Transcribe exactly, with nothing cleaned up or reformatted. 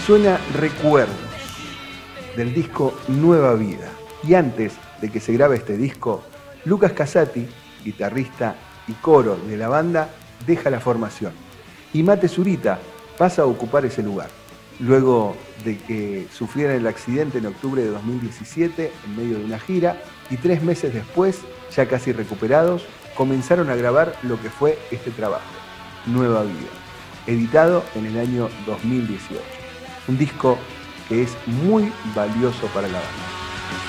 Suena Recuerdos, del disco Nueva Vida. Y antes de que se grabe este disco, Lucas Casati, guitarrista y coro de la banda, deja la formación. Y Mate Zurita pasa a ocupar ese lugar. Luego de que sufrieran el accidente en octubre de dos mil diecisiete, en medio de una gira, y tres meses después, ya casi recuperados, comenzaron a grabar lo que fue este trabajo, Nueva Vida, editado en el año dos mil dieciocho. Un disco que es muy valioso para la banda.